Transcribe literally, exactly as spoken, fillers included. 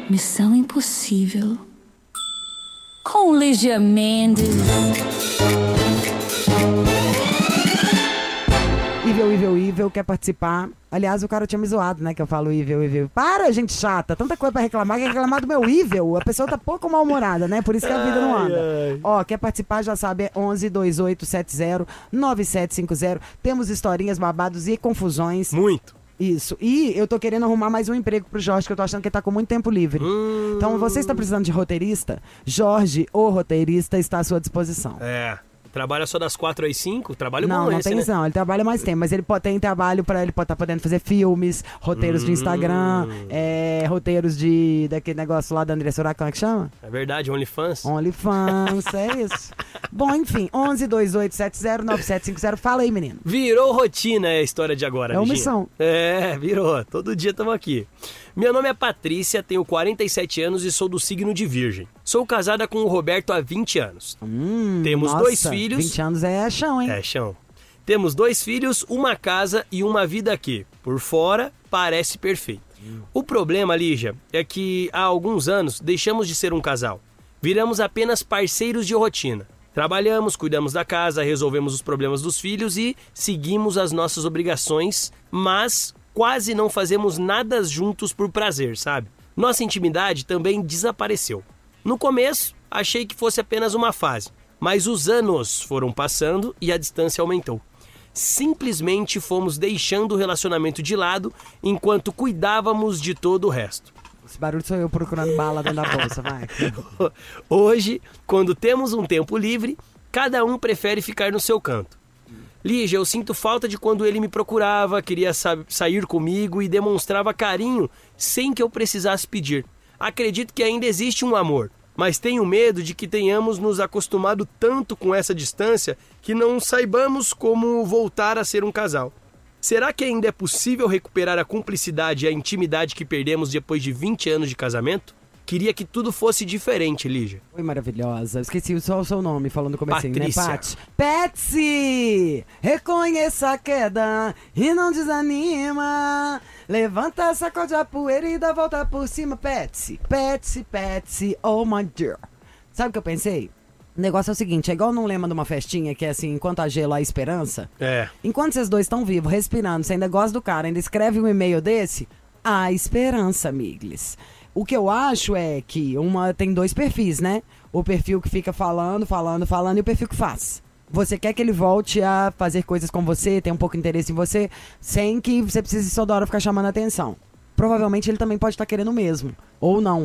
Missão Impossível com Lígia Mendes. Ivel, Ivel, Ivel, quer participar? Aliás, o cara tinha me zoado, né? Que eu falo Ivel, Ivel. Para, gente chata. Tanta coisa pra reclamar. Quer reclamar do meu Ivel. A pessoa tá pouco mal-humorada, né? Por isso que a vida não anda. Ai, ai. Ó, quer participar, já sabe, é onze, vinte e oito, setenta, nove sete cinco zero. Temos historinhas, babados e confusões. Muito. Isso. E eu tô querendo arrumar mais um emprego pro Jorge, que eu tô achando que ele tá com muito tempo livre. Hum. Então, você está precisando de roteirista? Jorge, o roteirista, está à sua disposição. É. Trabalha só das quatro às cinco? Trabalho não, bom não esse, tem né? isso não, ele trabalha mais tempo, mas ele pode, tem trabalho pra ele pode estar tá podendo fazer filmes, roteiros hum. de Instagram, é, roteiros de daquele negócio lá da André Soracão, como é que chama? É verdade, OnlyFans. OnlyFans, é isso. Bom, enfim, onze, vinte e oito, setenta, nove sete cinco zero, fala aí, menino. Virou rotina é a história de agora, É uma Liginha. missão. É, virou, todo dia estamos aqui. Meu nome é Patrícia, tenho quarenta e sete anos e sou do signo de Virgem. Sou casada com o Roberto há vinte anos. Hum, Temos nossa, dois filhos. vinte anos é chão, hein? É, chão. Temos dois filhos, uma casa e uma vida que, por fora, parece perfeita. Hum. O problema, Lígia, é que há alguns anos deixamos de ser um casal. Viramos apenas parceiros de rotina. Trabalhamos, cuidamos da casa, resolvemos os problemas dos filhos e seguimos as nossas obrigações, mas quase não fazemos nada juntos por prazer, sabe? Nossa intimidade também desapareceu. No começo, achei que fosse apenas uma fase, mas os anos foram passando e a distância aumentou. Simplesmente fomos deixando o relacionamento de lado enquanto cuidávamos de todo o resto. Esse barulho sou eu procurando bala dentro da bolsa, vai. Hoje, quando temos um tempo livre, cada um prefere ficar no seu canto. Lígia, eu sinto falta de quando ele me procurava, queria sa- sair comigo e demonstrava carinho sem que eu precisasse pedir. Acredito que ainda existe um amor, mas tenho medo de que tenhamos nos acostumado tanto com essa distância que não saibamos como voltar a ser um casal. Será que ainda é possível recuperar a cumplicidade e a intimidade que perdemos depois de vinte anos de casamento? Queria que tudo fosse diferente, Lígia. Oi, maravilhosa. Esqueci só o seu nome, falando no comecinho, Patrícia. né, Paty? Patsy! Reconheça a queda e não desanima. Levanta, sacode a poeira e dá a volta por cima, Patsy. Patsy, Patsy, oh my dear. Sabe o que eu pensei? O negócio é o seguinte, é igual num lema de uma festinha que é assim, enquanto há gelo há esperança. É. Enquanto vocês dois estão vivos, respirando, você ainda gosta do cara, ainda escreve um e-mail desse, há esperança, amigos. O que eu acho é que uma tem dois perfis, né? O perfil que fica falando, falando, falando e o perfil que faz. Você quer que ele volte a fazer coisas com você, ter um pouco de interesse em você, sem que você precise só da hora ficar chamando a atenção. Provavelmente ele também pode estar querendo o mesmo, ou não.